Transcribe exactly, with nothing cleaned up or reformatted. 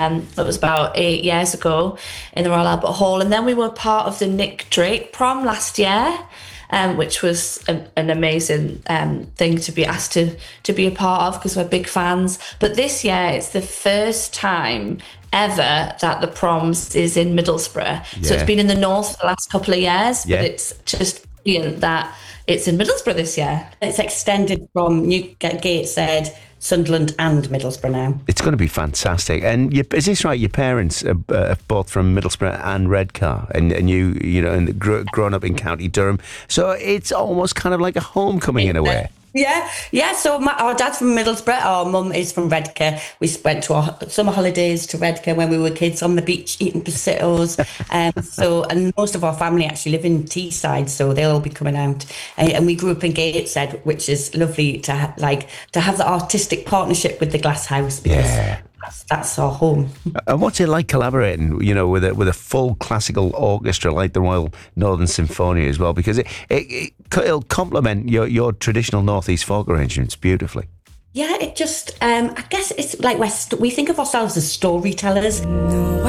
Um, it was about eight years ago in the Royal Albert Hall, and then we were part of the Nick Drake prom last year, um, which was an, an amazing um, thing to be asked to to be a part of because we're big fans. But this year, it's the first time ever that the proms is in Middlesbrough. So Yeah. it's been in the north for the last couple of years, Yeah. but it's just brilliant that it's in Middlesbrough this year. It's extended from Newgate, Gateshead, Sunderland and Middlesbrough now. It's going to be fantastic. And you, is this right? Your parents are uh, both from Middlesbrough and Redcar, and, and you, you know, and gr- grown up in County Durham. So it's almost kind of like a homecoming in a way. Yeah, yeah. So my, our dad's from Middlesbrough. Our mum is from Redcar. We went to our summer holidays to Redcar when we were kids on the beach eating potatoes. Um, so, and most of our family actually live in Teesside, so they'll all be coming out. And, and we grew up in Gateshead, which is lovely to ha- like to have the artistic partnership with the Glass House because Yeah. that's, that's our home. And what's it like collaborating, you know, with a with a full classical orchestra like the Royal Northern Symphony as well? Because it, it, it it'll complement your your traditional Northeast folk arrangements beautifully. Yeah, it just um, I guess it's like we're st- we think of ourselves as storytellers.